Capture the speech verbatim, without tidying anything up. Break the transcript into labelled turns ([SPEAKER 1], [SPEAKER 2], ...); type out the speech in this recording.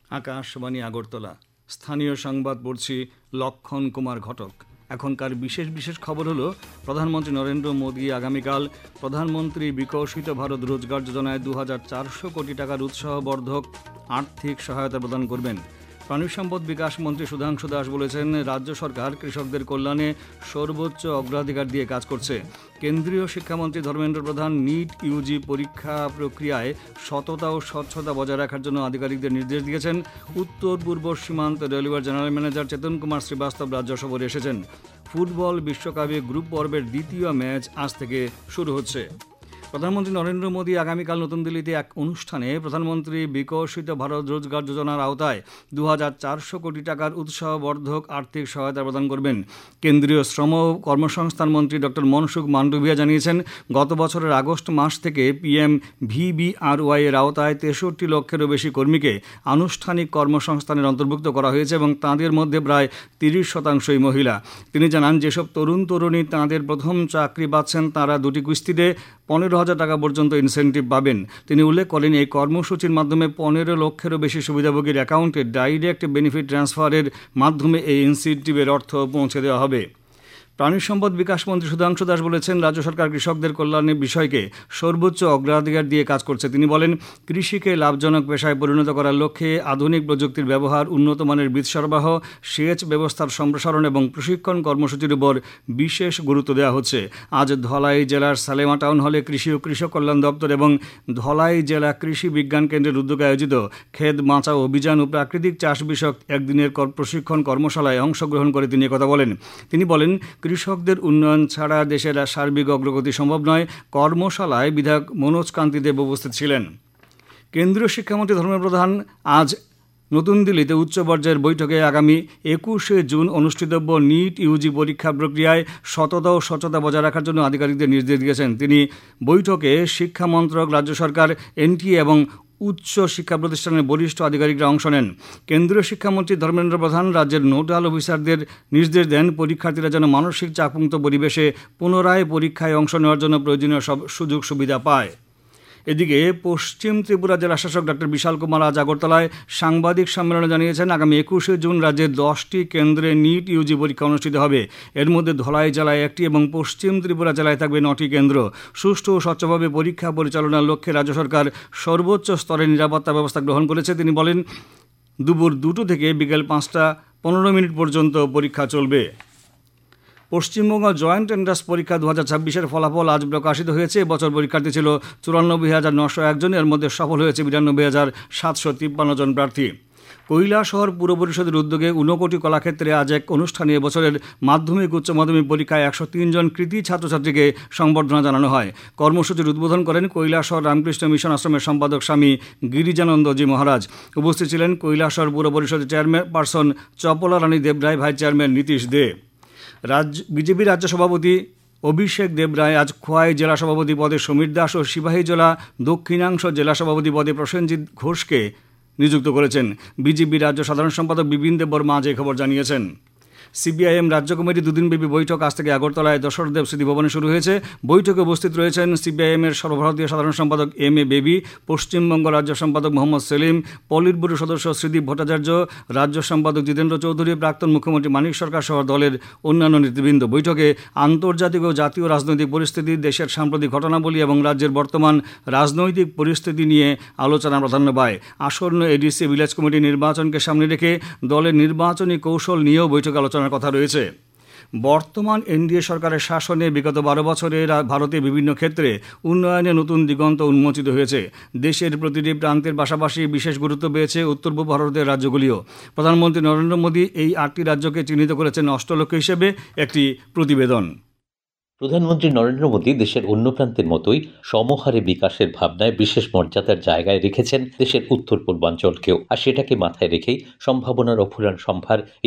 [SPEAKER 1] আকাশবাণী আগরতলা। স্থানীয় সংবাদ পড়ছি লক্ষণ কুমার ঘটক। এখনকার বিশেষ বিশেষ খবর হলো, প্রধানমন্ত্রী নরেন্দ্র মোদী আগামীকাল প্রধানমন্ত্রী বিকশিত ভারত রোজগার যোজনায় দু হাজার চারশো কোটি টাকার উৎসাহবর্ধক আর্থিক সহায়তা প্রদান করবেন। প্রাণী সম্পদ বিকাশ মন্ত্রী সুধাংশু দাস বলেছেন, রাজ্য সরকার কৃষকদের কল্যাণে সর্বোচ্চ অগ্রাধিকার দিয়ে কাজ করছে। কেন্দ্রীয় শিক্ষামন্ত্রী ধর্মেন্দ্র প্রধান নিট ইউজি পরীক্ষা প্রক্রিয়ায় সততা ও স্বচ্ছতা বজায় রাখার জন্য আধিকারিকদের নির্দেশ দিয়েছেন। উত্তর পূর্ব সীমান্ত রেলওয়ের জেনারেল ম্যানেজার চেতন কুমার শ্রীবাস্তব রাজ্য সফরে এসেছেন। ফুটবল বিশ্বকাপে গ্রুপ পর্বের দ্বিতীয় ম্যাচ আজ থেকে শুরু হচ্ছে। প্রধানমন্ত্রী নরেন্দ্র মোদী আগামীকাল নতুন দিল্লিতে এক অনুষ্ঠানে প্রধানমন্ত্রী বিকশিত ভারত রোজগার যোজনার আওতায় দু হাজার চারশো কোটি টাকার উৎসাহবর্ধক আর্থিক সহায়তা প্রদান করবেন। কেন্দ্রীয় শ্রম ও কর্মসংস্থান মন্ত্রী ডক্টর মনসুখ মান্ডভিয়া জানিয়েছেন, গত বছরের আগস্ট মাস থেকে পিএম ভিবিআরওয়াই এর আওতায় তেষট্টি লক্ষেরও বেশি কর্মীকে আনুষ্ঠানিক কর্মসংস্থানের অন্তর্ভুক্ত করা হয়েছে এবং তাঁদের মধ্যে প্রায় তিরিশ শতাংশই মহিলা। তিনি জানান, যেসব তরুণ তরুণী তাঁদের প্রথম চাকরি পাচ্ছেন তাঁরা দুটি কিস্তিতে পনেরো হাজার টাকা পর্যন্ত ইনসেন্টিভ পাবেন। তিনি উল্লেখ করেন, এই কর্মসূচির মাধ্যমে পনেরো লক্ষেরও বেশি সুবিধাভোগীর অ্যাকাউন্টে ডাইরেক্ট বেনিফিট ট্রান্সফারের মাধ্যমে এই ইনসেন্টিভের অর্থ পৌঁছে দেওয়া হবে। প্রাণী সম্পদ বিকাশ মন্ত্রী সুধাংশু দাস বলেছেন, রাজ্য সরকার কৃষকদের কল্যাণের বিষয়কে সর্বোচ্চ অগ্রাধিকার দিয়ে কাজ করছে। তিনি বলেন, কৃষিকে লাভজনক পেশায় পরিণত করার লক্ষ্যে আধুনিক প্রযুক্তির ব্যবহার, উন্নত মানের বীজ সরবরাহ, সেচ ব্যবস্থার সম্প্রসারণ এবং প্রশিক্ষণ কর্মসূচির উপর বিশেষ গুরুত্ব দেওয়া হচ্ছে। আজ ধলাই জেলার সালেমা টাউন হলে কৃষি ও কৃষক কল্যাণ দপ্তর এবং ধলাই জেলা কৃষি বিজ্ঞান কেন্দ্রের উদ্যোগে আয়োজিত খেত বাঁচাও অভিযান ও প্রাকৃতিক চাষ বিষয়ক একদিনের প্রশিক্ষণ কর্মশালায় অংশগ্রহণ করে তিনি কথা বলেন। তিনি বলেন, কৃষকদের উন্নয়ন ছাড়া দেশের সার্বিক অগ্রগতি সম্ভব নয়। কর্মশালায় বিধায়ক মনোজ কান্তি দেব উপস্থিত ছিলেন। কেন্দ্রীয় শিক্ষামন্ত্রী ধর্মেন্দ্র প্রধান আজ নতুন দিল্লিতে উচ্চ পর্যায়ের বৈঠকে আগামী একুশে জুন অনুষ্ঠিতব্য নিট ইউজি পরীক্ষা প্রক্রিয়ায় সততা ও স্বচ্ছতা বজায় রাখার জন্য আধিকারিকদের নির্দেশ দিয়েছেন। তিনি বৈঠকে শিক্ষা মন্ত্রক, রাজ্য সরকার, এনটিএ এবং উচ্চ শিক্ষা প্রতিষ্ঠানের বরিষ্ঠ আধিকারিকরা অংশ নেন। কেন্দ্রীয় শিক্ষামন্ত্রী ধর্মেন্দ্র প্রধান রাজ্যের নোডাল অফিসারদের নির্দেশ দেন, পরীক্ষার্থীরা যেন মানসিক চাপমুক্ত পরিবেশে পুনরায় পরীক্ষায় অংশ নেওয়ার জন্য প্রয়োজনীয় সব সুযোগ সুবিধা পায়। এদিকে পশ্চিম ত্রিপুরা জেলা শাসক ডক্টর বিশাল কুমার আজ আগরতলায় সাংবাদিক সম্মেলনে জানিয়েছেন, আগামী একুশে জুন রাজ্যের দশটি কেন্দ্রে নিট ইউজি পরীক্ষা অনুষ্ঠিত হবে। এর মধ্যে ধলাই জেলায় একটি এবং পশ্চিম ত্রিপুরা জেলায় থাকবে নটি কেন্দ্র। সুষ্ঠু ও স্বচ্ছভাবে পরীক্ষা পরিচালনার লক্ষ্যে রাজ্য সরকার সর্বোচ্চ স্তরের নিরাপত্তা ব্যবস্থা গ্রহণ করেছে। তিনি বলেন, দুপুর দুটো থেকে বিকেল পাঁচটা পনেরো মিনিট পর্যন্ত পরীক্ষা চলবে। পশ্চিমবঙ্গ জয়েন্ট এন্ট্রান্স পরীক্ষা দু হাজার ছাব্বিশের ফলাফল আজ প্রকাশিত হয়েছে। এবছর পরীক্ষার্থী ছিল চুরানব্বই হাজার নশো একজন। এর মধ্যে সফল হয়েছে বিরানব্বই হাজার সাতশো তিপ্পান্ন জন প্রার্থী। কৈলাসহর পুর পরিষদের উদ্যোগে ঊনকোটি কলাক্ষেত্রে আজ এক অনুষ্ঠানে এবছরের মাধ্যমিক উচ্চ মাধ্যমিক পরীক্ষায় একশো তিন জন কৃতী ছাত্রছাত্রীকে সংবর্ধনা জানানো হয়। কর্মসূচির উদ্বোধন করেন কৈলাসহর রামকৃষ্ণ মিশন আশ্রমের সম্পাদক স্বামী গিরিজানন্দজি মহারাজ। উপস্থিত ছিলেন কৈলাসহর পুর পরিষদের চেয়ারপারসন চপলা রানী দেবরায়, ভাইস চেয়ারম্যান নীতিশ দে। রাজ্য বিজেপি রাজ্য সভাপতি অভিষেক দেবরায় আজ খোয়াই জেলা সভাপতি পদে সমীর দাস ও সিপাহী জেলা দক্ষিণাংশ জেলা সভাপতি পদে প্রসেনজিৎ ঘোষকে নিযুক্ত করেছেন। বিজেপি রাজ্য সাধারণ সম্পাদক বিপিন দেব বর্মা আজ এই খবর জানিয়েছেন। সিপিআইএম রাজ্য কমিটি দুদিনব্যাপী বৈঠক আজ থেকে আগরতলায় দশরথদেব স্মৃতি ভবনে শুরু হয়েছে। বৈঠকে উপস্থিত রয়েছেন সিপিআইএমের সর্বভারতীয় সাধারণ সম্পাদক এম এ বেবি, পশ্চিমবঙ্গ রাজ্য সম্পাদক মোহাম্মদ সেলিম, পলিট ব্যুরো সদস্য শ্রীদীপ ভট্টাচার্য, রাজ্য সম্পাদক জিতেন্দ্র চৌধুরী, প্রাক্তন মুখ্যমন্ত্রী মানিক সরকার সহ দলের অন্যান্য নেতৃবৃন্দ। বৈঠকে আন্তর্জাতিক ও জাতীয় রাজনৈতিক পরিস্থিতি, দেশের সাম্প্রতিক ঘটনাবলী এবং রাজ্যের বর্তমান রাজনৈতিক পরিস্থিতি নিয়ে আলোচনা প্রাধান্য পায়। আসন্ন এডিসি ভিলেজ কমিটি নির্বাচনকে সামনে রেখে দলের নির্বাচনী কৌশল নিয়েও বৈঠকে আলোচনার কথা রয়েছে। বর্তমান এনডিএ সরকারের শাসনে বিগত বারো বছরে ভারতের বিভিন্ন ক্ষেত্রে উন্নয়নে নতুন দিগন্ত উন্মোচিত হয়েছে। দেশের প্রতিটি প্রান্তের পাশাপাশি বিশেষ গুরুত্ব পেয়েছে উত্তর পূর্ব ভারতের রাজ্যগুলিও। প্রধানমন্ত্রী নরেন্দ্র মোদী এই আটটি রাজ্যকে চিহ্নিত করেছেন অষ্টলক্ষ্য হিসেবে একটি প্রতিবেদন।
[SPEAKER 2] প্রধানমন্ত্রী নরেন্দ্র মোদী দেশের অন্য প্রান্তের মতোই সমহারে বিকাশের ভাবনায় বিশেষ মর্যাদার জায়গায় রেখেছেন দেশের উত্তর পূর্বাঞ্চলকেও, আর সেটাকে মাথায় রেখেই সম্ভাবনার অফুরান সম্ভার